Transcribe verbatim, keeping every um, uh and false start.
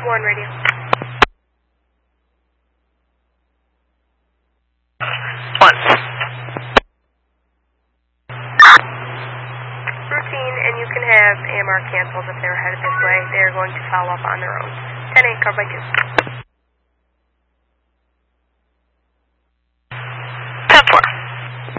one radio. One. Routine, and you can have A M R cancels if they're headed this way. They're going to follow up on their own. ten eight, cover by two.